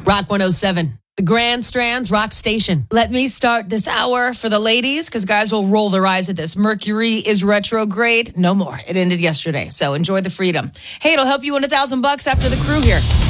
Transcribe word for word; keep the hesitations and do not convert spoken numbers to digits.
Rock one oh seven. The Grand Strands Rock Station. Let me start this hour for the ladies, because guys will roll their eyes at this. Mercury is retrograde. No more. It ended yesterday, so enjoy the freedom. Hey, it'll help you win a thousand bucks after the crew here.